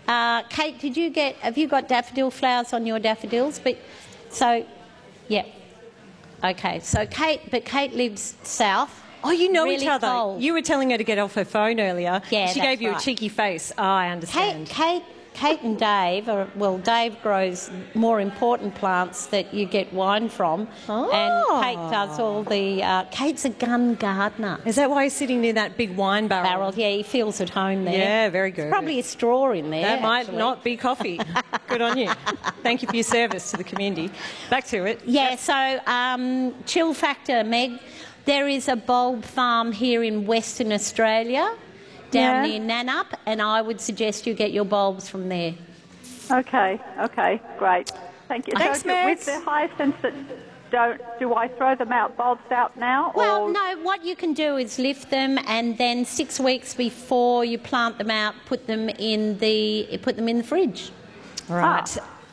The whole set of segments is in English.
Kate, have you got daffodil flowers on your daffodils? Yeah. Okay, so Kate lives south. Oh, you know really each other. cold. You were telling her to get off her phone earlier. Yeah, she gave you a cheeky face. Oh, I understand. Kate and Dave, Dave grows more important plants that you get wine from, and Kate does all the... Kate's a gun gardener. Is that why he's sitting near that big wine barrel? Yeah, he feels at home there. Yeah, very good. There's probably a straw in there. That might not be coffee. Good on you. Thank you for your service to the community. Back to it. Yeah, so chill factor, Meg. There is a bulb farm here in Western Australia, down near Nannup, and I would suggest you get your bulbs from there. Okay, great. Thank you. Thanks, so with the hyacinths that do I throw them out, bulbs out now? Well, no, what you can do is lift them and then 6 weeks before you plant them out, put them in the fridge. All right.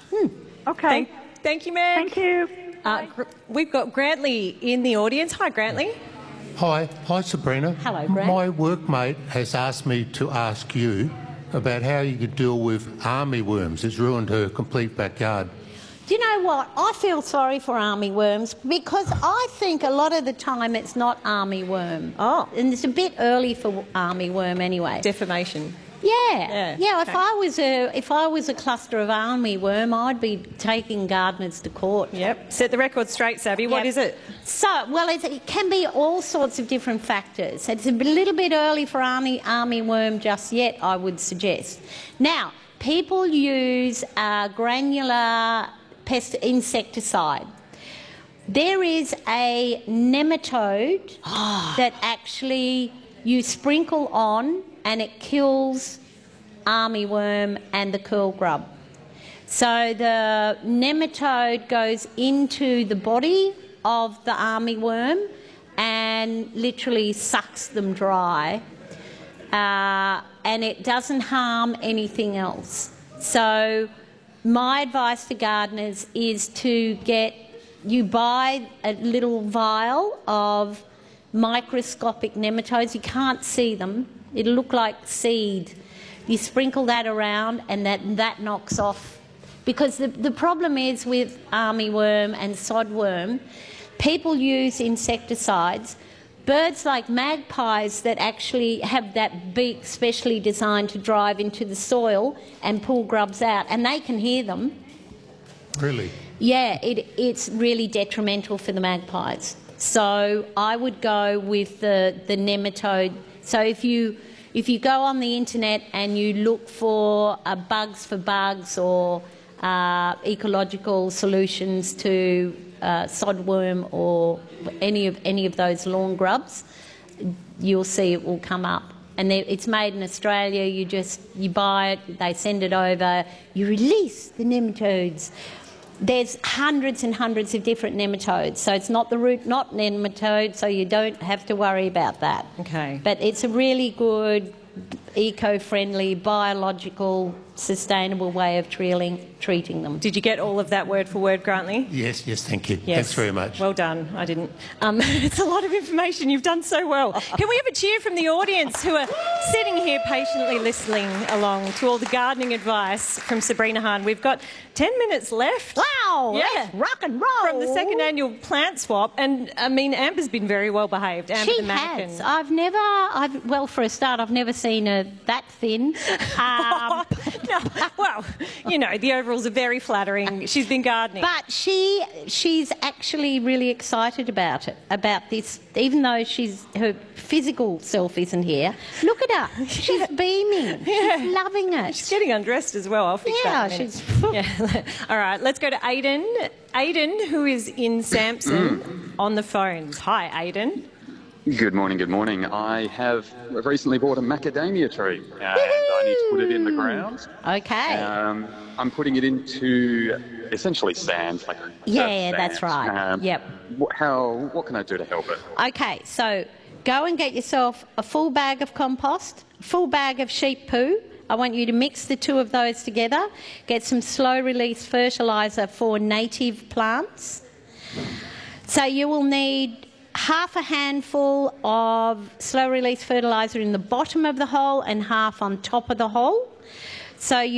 Okay. Thank you, Meg. Thank you. We've got Grantley in the audience. Hi, Grantley. Hi, Sabrina. Hello, Grant. My workmate has asked me to ask you about how you could deal with armyworms. It's ruined her complete backyard. Do you know what? I feel sorry for armyworms because I think a lot of the time it's not armyworm. Oh. And it's a bit early for armyworm anyway. Defamation. Yeah. If I was a cluster of armyworm, I'd be taking gardeners to court. Yep. Set the record straight, Sabby. What is it? It can be all sorts of different factors. It's a little bit early for armyworm just yet, I would suggest. Now, people use granular pest insecticide. There is a nematode that actually you sprinkle on and it kills armyworm and the curl grub. So the nematode goes into the body of the armyworm and literally sucks them dry, and it doesn't harm anything else. So my advice to gardeners is to buy a little vial of microscopic nematodes. You can't see them. It'll look like seed. You sprinkle that around and that knocks off. Because the problem is with armyworm and sodworm, people use insecticides. Birds like magpies that actually have that beak specially designed to drive into the soil and pull grubs out, and they can hear them. Really? Yeah, it's really detrimental for the magpies. So I would go with the nematode. So if you go on the internet and you look for bugs or ecological solutions to sodworm or any of those lawn grubs, you'll see it will come up. And it's made in Australia. You buy it, they send it over, you release the nematodes. There's hundreds and hundreds of different nematodes, so it's not the root knot nematode, so you don't have to worry about that. Okay. But it's a really good, eco-friendly, biological, sustainable way of treating them. Did you get all of that word for word, Grantley? Yes, thank you. Yes. Thanks very much. Well done. I didn't. It's a lot of information. You've done so well. Can we have a cheer from the audience who are sitting here patiently listening along to all the gardening advice from Sabrina Hahn? We've got 10 minutes left. Wow! Yeah. Let's rock and roll! From the second annual plant swap. And, I mean, Amber's been very well behaved. Amber She the mannequin. has. Well, for a start, I've never seen her that thin. No, well, you know, the overalls are very flattering. She's been gardening. But she's actually really excited about this, even though her physical self isn't here. Look at her. She's beaming. Yeah. She's loving it. She's getting undressed as well. I'll fix that in a minute. Yeah. All right, let's go to Aidan. Aidan, who is in Samson, on the phones. Hi, Aidan. Good morning. I have recently bought a macadamia tree and I need to put it in the ground. Okay. I'm putting it into essentially sand. That's right. Yep. What can I do to help it? Okay, so go and get yourself a full bag of compost, a full bag of sheep poo. I want you to mix the two of those together. Get some slow-release fertiliser for native plants. So you will need half a handful of slow-release fertiliser in the bottom of the hole and half on top of the hole. So